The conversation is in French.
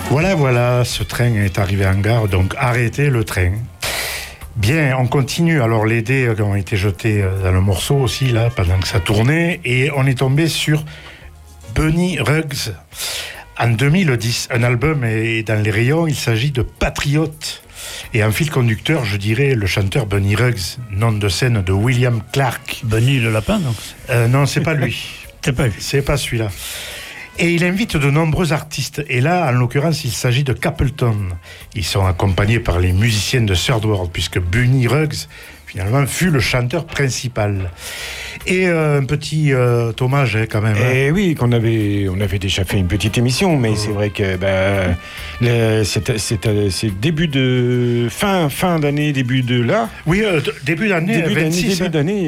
Voilà, ce train est arrivé en gare, donc arrêtez le train. Bien, on continue. Alors les dés ont été jetés dans le morceau aussi, là, pendant que ça tournait, et on est tombé sur Bunny Ruggs. En 2010, un album est dans les rayons, il s'agit de Patriote. Et en fil conducteur, je dirais, le chanteur Bunny Ruggs, nom de scène de William Clark. Bunny le lapin, donc non, c'est pas lui. C'est pas celui-là. Et il invite de nombreux artistes. Et là, en l'occurrence, il s'agit de Capleton. Ils sont accompagnés par les musiciens de Third World, puisque Bunny Ruggs, finalement, fut le chanteur principal. Et un petit hommage, quand même. Et oui, on avait déjà fait une petite émission, mais c'est vrai que c'est début de fin d'année, début de là. Oui, début d'année, début d'année.